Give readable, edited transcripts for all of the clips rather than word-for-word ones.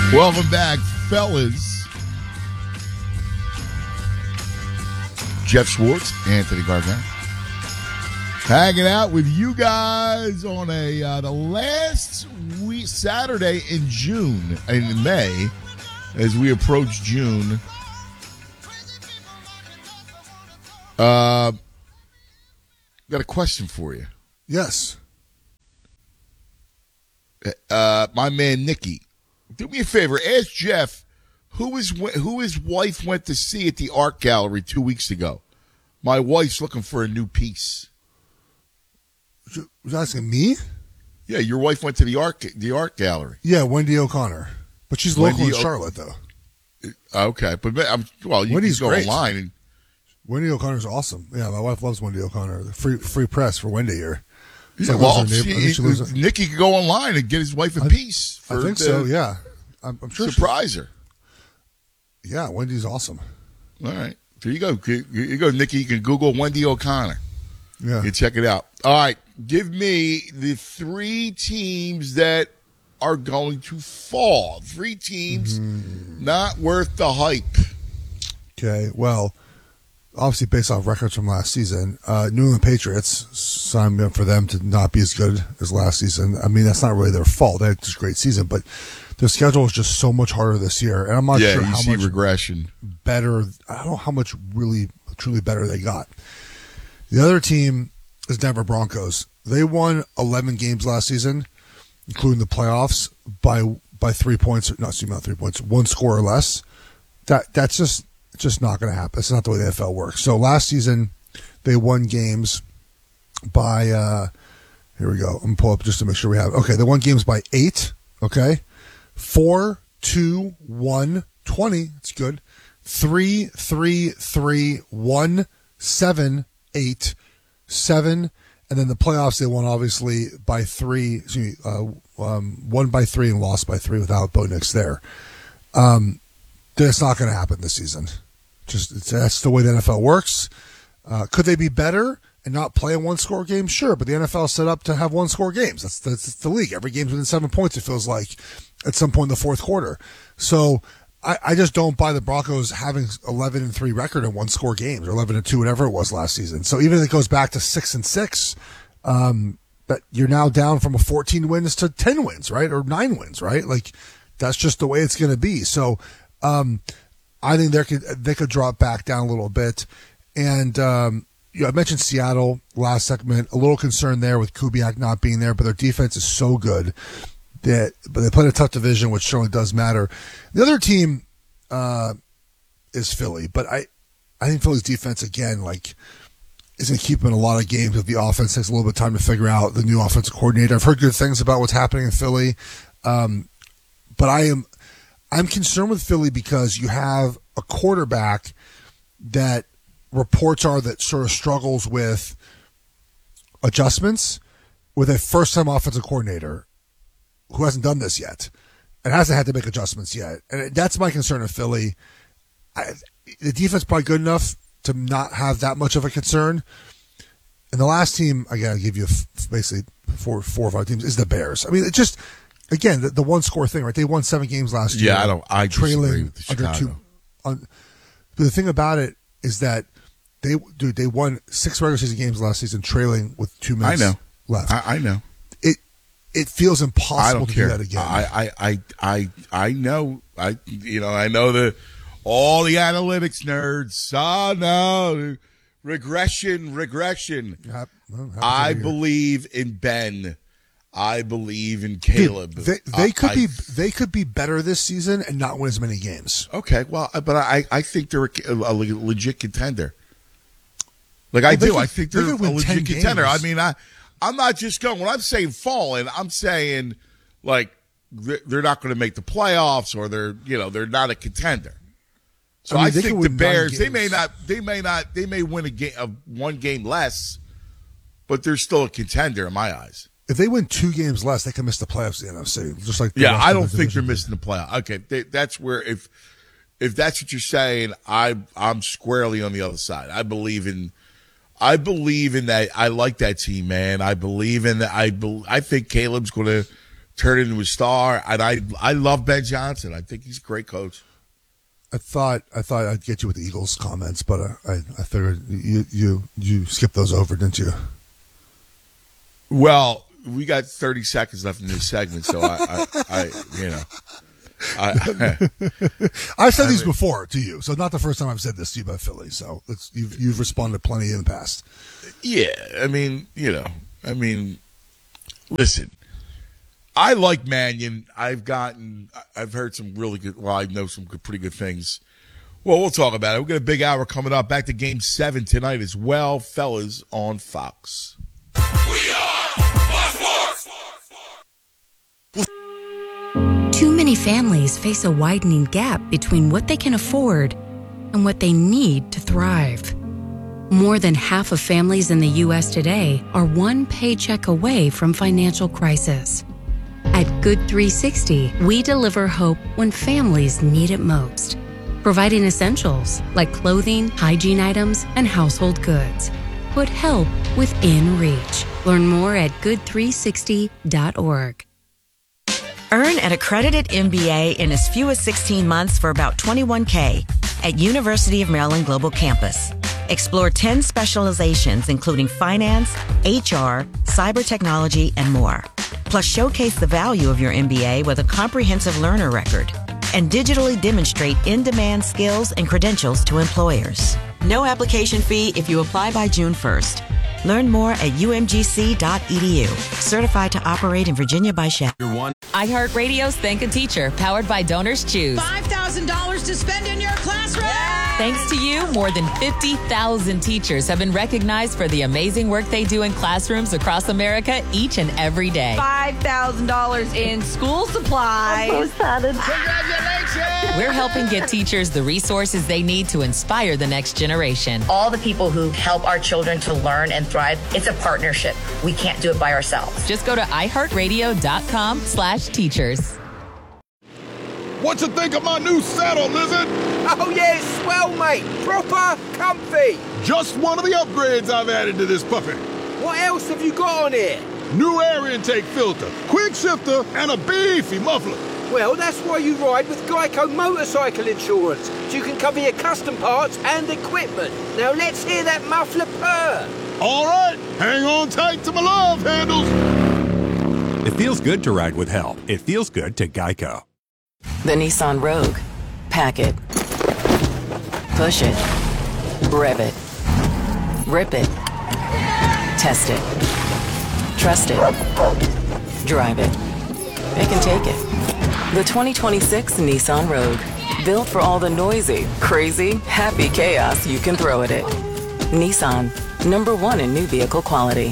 Welcome back, fellas. Jeff Schwartz, Anthony Gargano, hanging out with you guys on the last week Saturday in May, as we approach June. Got a question for you. Yes. My man Nicky, do me a favor. Ask Jeff who his wife went to see at the art gallery 2 weeks ago. My wife's looking for a new piece. Was asking me? Yeah, your wife went to the art gallery. Yeah, Wendy O'Connor, but she's local in Charlotte, though. Okay, but you Wendy's can go great. online and. Wendy O'Connor's awesome. Yeah, my wife loves Wendy O'Connor. The free press for Wendy here. Yeah, Nicky could go online and get his wife a piece. I think so. Yeah, I'm sure. Surprise her. Yeah, Wendy's awesome. All right, there you go. You go, Nicky. You can Google Wendy O'Connor. Yeah, you can check it out. All right, give me the 3 teams that are going to fall. 3 teams not worth the hype. Okay, well, obviously based off records from last season, New England Patriots signed up for them to not be as good as last season. I mean, that's not really their fault. They had just a great season, but their schedule is just so much harder this year, and I'm not sure how much regression better. I don't know how much really truly better they got. The other team is Denver Broncos. They won 11 games last season, including the playoffs, by 3 points. Not 3 points, 1 score or less. That's just not going to happen. It's not the way the NFL works. So last season, they won games by, here we go. I'm going to pull up just to make sure we have it. Okay, they won games by 8, okay? 4, 2, 1, 20. That's good. 3, 3, 3, 1, 7, 8, 7. And then the playoffs, they won obviously by 3, won by 3 and lost by 3 without Bo Nix there. That's not going to happen this season. That's the way the NFL works. Could they be better and not play a 1-score game? Sure, but the NFL is set up to have 1-score games. That's the league. Every game's within 7 points, it feels like, at some point in the fourth quarter. So I just don't buy the Broncos having 11-3 record in 1-score games, or 11-2, whatever it was last season. So even if it goes back to 6-6, but you're now down from a 14 wins to 10 wins, right? Or 9 wins, right? Like, that's just the way it's going to be. So, I think they could drop back down a little bit. And I mentioned Seattle last segment. A little concern there with Kubiak not being there, but their defense is so good but they play a tough division, which certainly does matter. The other team is Philly, but I think Philly's defense again is going to keep them in a lot of games. If the offense takes a little bit of time to figure out the new offensive coordinator. I've heard good things about what's happening in Philly, but I'm concerned with Philly because you have a quarterback that reports are that sort of struggles with adjustments, with a first-time offensive coordinator who hasn't done this yet and hasn't had to make adjustments yet. And that's my concern of Philly. The defense is probably good enough to not have that much of a concern. And the last team, I got to give you basically four or five teams, is the Bears. I mean, it just... Again, the 1-score thing, right? They won 7 games last year. Yeah, I trailing with under 2. But the thing about it is that they won 6 regular season games last season, trailing with 2 minutes left. I know. It feels impossible to do that again. I know. I know all the analytics nerds. Oh no, regression. I believe in Ben. I believe in Caleb. Dude, they could be better this season and not win as many games. Okay, well, but I think they're a legit contender. I do. I think they're a legit contender. I mean, I'm not just going. When I'm saying falling, I'm saying they're not going to make the playoffs, or they're not a contender. So I think the Bears, they may win a game, 1 game less, but they're still a contender in my eyes. If they win 2 games less, they can miss the playoffs in the NFC. Just like I don't think they're missing the playoffs. Okay, that's where if that's what you're saying, I'm squarely on the other side. I believe in that. I like that team, man. I believe in that. I think Caleb's going turn into a star. And I love Ben Johnson. I think he's a great coach. I thought I'd get you with the Eagles comments, but I figured you skipped those over, didn't you? Well, we got 30 seconds left in this segment, so I've said these before to you, so not the first time I've said this to you about Philly. So you've responded plenty in the past. Yeah, listen, I like Mannion. I've heard some really good. Well, I know some pretty good things. Well, we'll talk about it. We've got a big hour coming up. Back to Game 7 tonight as well, fellas, on Fox. We are Fox Sports. Too many families face a widening gap between what they can afford and what they need to thrive. More than half of families in the U.S. today are one paycheck away from financial crisis. At Good 360, we deliver hope when families need it most, providing essentials like clothing, hygiene items, and household goods. Put help within reach. Learn more at good360.org. Earn an accredited MBA in as few as 16 months for about $21K at University of Maryland Global Campus. Explore 10 specializations, including finance, HR, cyber technology, and more. Plus, showcase the value of your MBA with a comprehensive learner record and digitally demonstrate in-demand skills and credentials to employers. No application fee if you apply by June 1st. Learn more at umgc.edu. Certified to operate in Virginia by Shell. iHeartRadio's Thank a Teacher, powered by Donors Choose. $5,000 to spend in your classroom. Thanks to you, more than 50,000 teachers have been recognized for the amazing work they do in classrooms across America each and every day. $5,000 in school supplies. I'm so excited. Congratulations! We're helping get teachers the resources they need to inspire the next generation. All the people who help our children to learn and thrive, it's a partnership. We can't do it by ourselves. Just go to iHeartRadio.com/teachers. What you think of my new saddle, Lizard? Oh, yeah, swell, mate. Proper comfy. Just one of the upgrades I've added to this puppy. What else have you got on here? New air intake filter, quick shifter, and a beefy muffler. Well, that's why you ride with Geico Motorcycle Insurance, so you can cover your custom parts and equipment. Now let's hear that muffler purr. All right, hang on tight to my love handles. It feels good to ride with help. It feels good to Geico. The Nissan Rogue. Pack it. Push it. Rev it. Rip it. Test it. Trust it. Drive it. It can take it. The 2026 Nissan Rogue. Built for all the noisy, crazy, happy chaos you can throw at it. Nissan. #1 in new vehicle quality.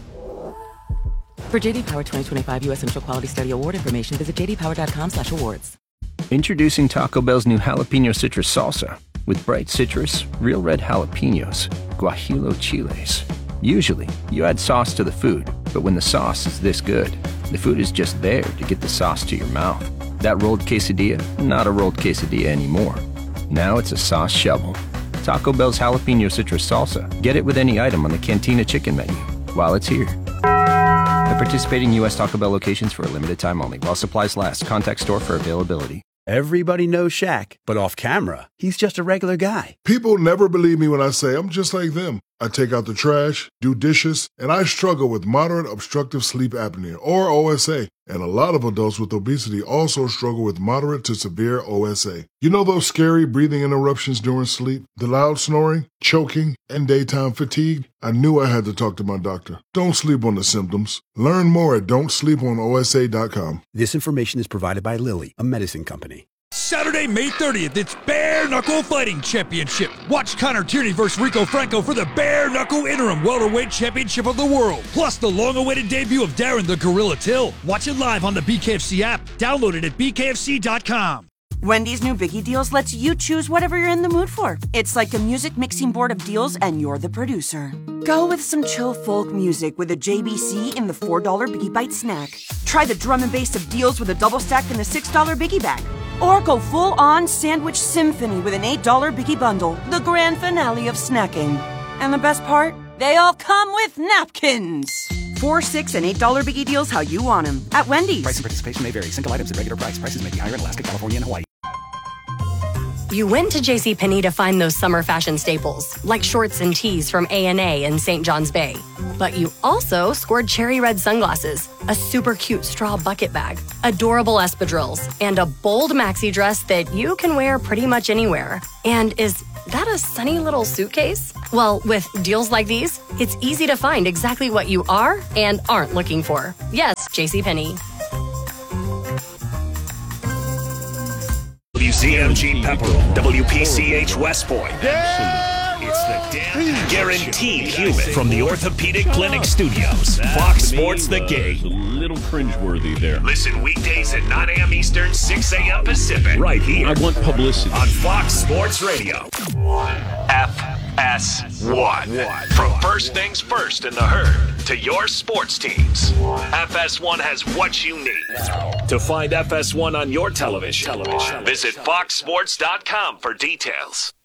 For JD Power 2025 U.S. Central Quality Study Award information, visit jdpower.com/awards. Introducing Taco Bell's new Jalapeno Citrus Salsa. With bright citrus, real red jalapenos, guajillo chiles. Usually, you add sauce to the food, but when the sauce is this good, the food is just there to get the sauce to your mouth. That rolled quesadilla, not a rolled quesadilla anymore. Now it's a sauce shovel. Taco Bell's Jalapeno Citrus Salsa. Get it with any item on the Cantina Chicken menu while it's here. At participating U.S. Taco Bell locations for a limited time only. While supplies last. Contact store for availability. Everybody knows Shaq, but off camera, he's just a regular guy. People never believe me when I say I'm just like them. I take out the trash, do dishes, and I struggle with moderate obstructive sleep apnea, or OSA. And a lot of adults with obesity also struggle with moderate to severe OSA. You know those scary breathing interruptions during sleep? The loud snoring, choking, and daytime fatigue? I knew I had to talk to my doctor. Don't sleep on the symptoms. Learn more at don'tsleeponosa.com. This information is provided by Lilly, a medicine company. Saturday, May 30th, it's Bare Knuckle Fighting Championship. Watch Connor Tierney versus Rico Franco for the Bare Knuckle Interim Welterweight Championship of the World. Plus the long-awaited debut of Darren the Gorilla Till. Watch it live on the BKFC app. Download it at bkfc.com. Wendy's new Biggie Deals lets you choose whatever you're in the mood for. It's like a music mixing board of deals, and you're the producer. Go with some chill folk music with a JBC in the $4 Biggie Bite snack. Try the drum and bass of deals with a double stack in the $6 Biggie Bag. Or go full-on sandwich symphony with an $8 Biggie Bundle, the grand finale of snacking. And the best part? They all come with napkins. 4, $6, and $8 biggie deals how you want them. At Wendy's. Price and participation may vary. Single items at regular price. Prices may be higher in Alaska, California, and Hawaii. You went to JCPenney to find those summer fashion staples, like shorts and tees from A&A and St. John's Bay. But you also scored cherry red sunglasses, a super cute straw bucket bag, adorable espadrilles, and a bold maxi dress that you can wear pretty much anywhere. And is that a sunny little suitcase? Well, with deals like these, it's easy to find exactly what you are and aren't looking for. Yes, JCPenney. WCMG Pepperell, WPCH West Point. It's the guaranteed human from the Orthopedic Clinic Studios. Fox Sports The Game. A little cringeworthy there. Listen weekdays at 9 a.m. Eastern, 6 a.m. Pacific. Right here. I want publicity. On Fox Sports Radio. FS1. From first things first in the herd to your sports teams. FS1 has what you need. To find FS1 on your television, visit foxsports.com for details.